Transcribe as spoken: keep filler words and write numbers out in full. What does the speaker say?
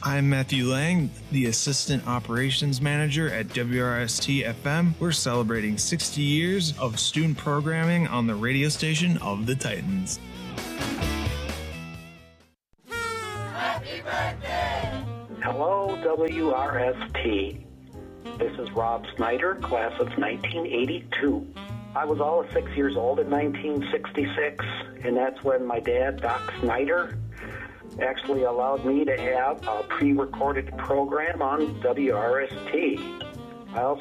I'm Matthew Lang, the Assistant Operations Manager at W R S T F M. We're celebrating sixty years of student programming on the radio station of the Titans. Happy birthday! Hello, W R S T. This is Rob Snyder, class of nineteen eighty-two. I was all of six years old in nineteen sixty-six, and that's when my dad, Doc Snyder, actually allowed me to have a pre-recorded program on W R S T. I also